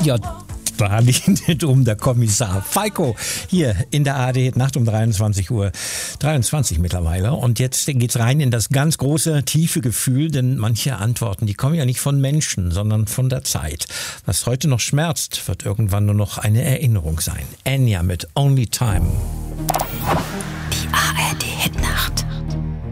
Ja, da liegt drum der Kommissar Falco hier in der ARD Nacht um 23 Uhr. 23 mittlerweile. Und jetzt geht's rein in das ganz große, tiefe Gefühl, denn manche Antworten, die kommen ja nicht von Menschen, sondern von der Zeit. Was heute noch schmerzt, wird irgendwann nur noch eine Erinnerung sein. Enya mit Only Time. Die ARD Hitnacht.